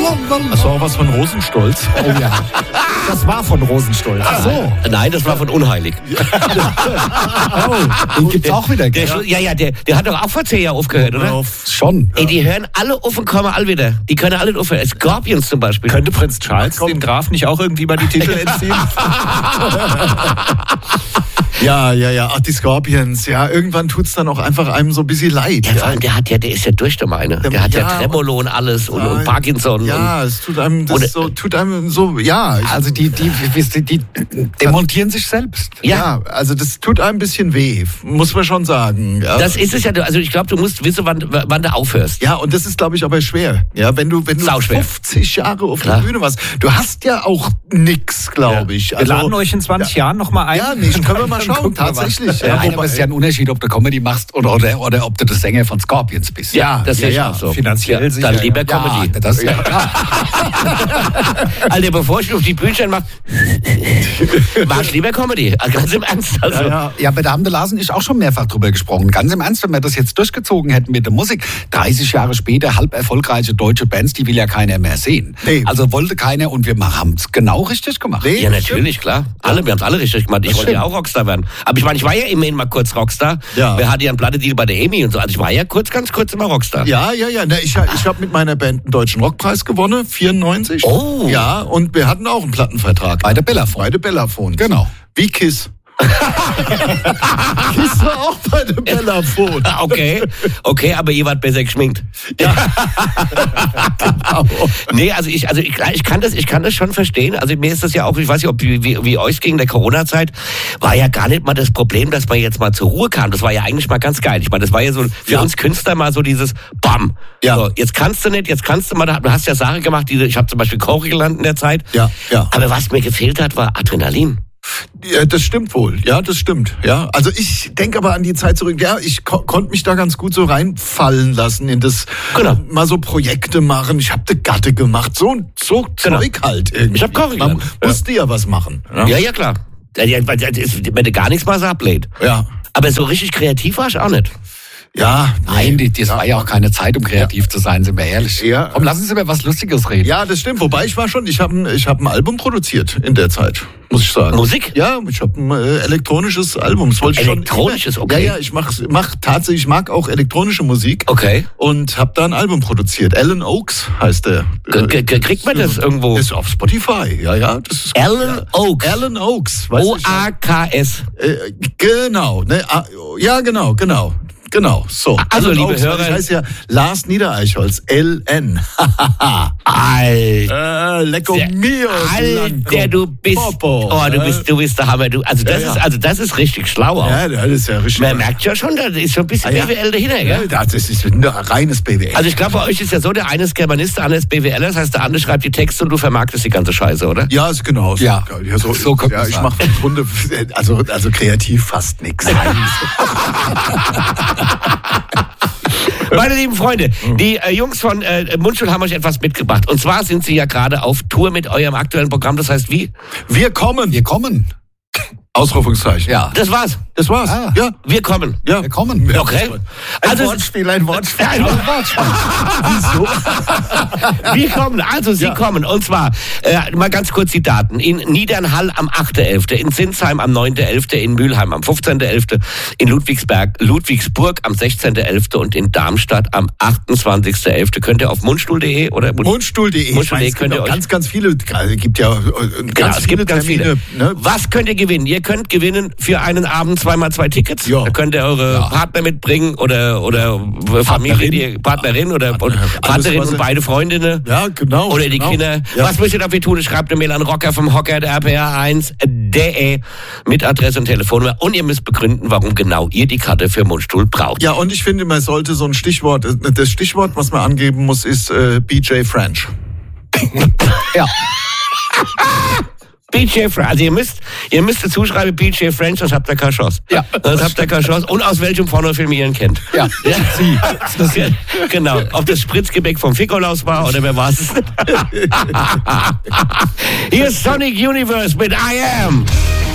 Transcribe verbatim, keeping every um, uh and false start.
Das war auch was von Rosenstolz. Oh ja. Das war von Rosenstolz. Ach so. Nein, das war von Unheilig. Oh, den gibt's auch wieder, der, gell? Ja, ja, der, der hat doch auch vor zehn Jahren aufgehört, oder? Ja, Schon. Ey, die hören alle auf und kommen alle wieder. Die können alle aufhören. Scorpions zum Beispiel. Könnte Prinz Charles dem Graf nicht auch irgendwie mal die Titel entziehen? Ja, ja, ja. Ach, die Scorpions. Ja, irgendwann tut's dann auch einfach einem so ein bisschen leid. Der, ja. war, der hat ja, der ist ja durch, der meine. Der hat ja, ja Tremolo und alles und, und Parkinson. Ja, und, es tut einem, das und, so, tut einem so, ja. Also die, die, die, die demontieren sich selbst. Ja. ja, also das tut einem ein bisschen weh, muss man schon sagen. Ja. Das ist es ja, also ich glaube, du musst wissen, wann, wann du aufhörst. Ja, und das ist, glaube ich, aber schwer. Ja, wenn du, wenn du fünfzig Jahre auf Klar. der Bühne warst, du hast ja auch nix, glaube ich. Ja. Wir also, laden euch in zwanzig ja. Jahren nochmal ein. Ja, nicht, können wir mal schauen, tatsächlich. Ja, ja, aber es ist ja ein Unterschied, ob du Comedy machst oder, oder, oder ob du der Sänger von Scorpions bist. Ja, das ja, ist ja auch so. Finanziell ja, sicher. Dann lieber Comedy. Ja, das ist ja klar. Alter, bevor ich auf die Bücher mache, mach ich lieber Comedy. Ganz im Ernst. Also. Ja, ja. ja, aber da haben der Larsen ich auch schon mehrfach drüber gesprochen. Ganz im Ernst, wenn wir das jetzt durchgezogen hätten mit der Musik, dreißig Jahre später, halb erfolgreiche deutsche Bands, die will ja keiner mehr sehen. Nee. Also wollte keiner und wir haben es genau richtig gemacht. Nee, ja, natürlich, klar. Alle, wir haben es alle richtig gemacht. Ich das wollte stimmt. ja auch Rockstar werden. Aber ich meine, ich war ja immerhin mal kurz Rockstar. Ja. Wir hatten ja einen Plattendeal bei der EMI und so. Also ich war ja kurz, ganz kurz immer Rockstar. Ja, ja, ja. Ich, ich habe mit meiner Band einen Deutschen Rockpreis gewonnen, vierundneunzig. Oh. Ja, und wir hatten auch einen Plattenvertrag. Bei der Bellafon. Bei der Bellafon. Genau. Wie Kiss. Kiss war auch bei der Bellafon. Okay, okay, aber ihr wart besser geschminkt. Ja. Genau. Nee, also ich, also ich, ich kann das, ich kann das schon verstehen. Also mir ist das ja auch, ich weiß nicht, ob wie, wie, wie euch ging in der Corona-Zeit, war ja gar nicht mal das Problem, dass man jetzt mal zur Ruhe kam. Das war ja eigentlich mal ganz geil. Ich meine, das war ja so für ja. uns Künstler mal so dieses Bam. Ja. So, jetzt kannst du nicht, jetzt kannst du mal. Du hast ja Sachen gemacht, die ich habe zum Beispiel Chore gelernt in der Zeit. Ja, ja. Aber was mir gefehlt hat, war Adrenalin. Ja, das stimmt wohl. Ja, das stimmt. Ja, also ich denke aber an die Zeit zurück. Ja, ich ko- konnte mich da ganz gut so reinfallen lassen in das genau. mal so Projekte machen. Ich habe de Gatte gemacht, so so genau. Zeug halt irgendwie. Ich habe Chore gelernt. Man musste ja was machen. Ja, ja, ja klar. Wenn du gar nichts mal so ablehnt. Ja. Aber so richtig kreativ war ich auch nicht. Ja, nein, nee. das ja. war ja auch keine Zeit, um kreativ ja. zu sein, sind wir ehrlich. Ja. Komm, lassen Sie über was Lustiges reden. Ja, das stimmt. Wobei ich war schon, ich habe ich hab ein Album produziert in der Zeit, muss ich sagen. Musik? Ja, ich habe ein äh, elektronisches Album. Das wollte ich elektronisches, schon, okay. Ja, ja, ich mach, mach tatsächlich, ich mag auch elektronische Musik. Okay. Und habe da ein Album produziert. Alan Oaks heißt der. G- g- kriegt man das irgendwo? Das ist auf Spotify, ja, ja. Das ist Alan ja. Oaks. Alan Oaks. O A K S. Äh, genau, ne, ja, genau, genau. Genau, so. Also, liebe Oaks, Hörer. Ich heiße ja Lars Niedereichholz, L N. Alter. Äh, Lecco mio. Alter, du bist, Popo. oh, du bist, du bist der Hammer. Du, also, das ja, ja. ist, also, das ist richtig schlau auch. Ja, das ist ja richtig. Man merkt ja schon, da ist schon ein bisschen ah, ja. B W L dahinter, gell? Ja, das ist ein reines B W L. Also, ich glaube, bei euch ist ja so, der eine ist Germanist, der andere ist B W L, das heißt, der andere schreibt die Texte und du vermarktest die ganze Scheiße, oder? Ja, ist genau so. Ja, ja so, so kommt ja, es ich an. mache im Grunde, also, also kreativ fast nichts. Meine lieben Freunde, die äh, Jungs von äh, Mundstuhl haben euch etwas mitgebracht. Und zwar sind sie ja gerade auf Tour mit eurem aktuellen Programm. Das heißt wie? Wir kommen. Wir kommen. Ausrufungszeichen. Ja. Das war's. Das war's. Ah. Ja. Wir kommen. Ja. Wir kommen. Okay. Ein Also, Wortspiel, ein Wortspiel. ein Wortspiel. Wieso? Wir kommen, also Sie Ja. kommen. Und zwar, äh, mal ganz kurz die Daten. In Niedernhall am achten elften, in Sinsheim am neunten elften, in Mülheim am fünfzehnten elften, in Ludwigsberg, Ludwigsburg am sechzehnten elften und in Darmstadt am achtundzwanzigsten elften. Könnt ihr auf mundstuhl punkt de oder Mundstuhl punkt de. Mundstuhl punkt de Es könnt ihr gibt euch... ganz, ganz viele, es gibt ja ganz Genau, es viele gibt ganz Termine. viele. Ne? Was könnt ihr gewinnen? Ihr könnt gewinnen für einen Abend zweimal zwei Tickets. Ja. Da könnt ihr eure Ja. Partner mitbringen oder, oder Familie, die Partnerin oder Alles, Partnerin was und ihr- beide Freundinnen. Ja, genau. Oder die genau. Kinder. Ja. Was müsst ihr dafür tun? Schreibt eine Mail an rocker vom Hocker der R P R eins punkt de mit Adresse und Telefonnummer. Und ihr müsst begründen, warum genau ihr die Karte für Mundstuhl braucht. Ja, und ich finde, man sollte so ein Stichwort, das Stichwort, was man angeben muss, ist äh, B J French. Ja. B J French. Also ihr müsst, ihr müsst dazu schreiben B J French, sonst habt ihr keine Chance. Ja. Sonst habt ihr keine Chance. Und aus welchem Pornofilm ihr ihn kennt. Ja. Ja. Sie. Das Ja, genau. Ob das Spritzgebäck vom Ficolaus war oder wer war es? Hier ist Sonic Universe mit I Am.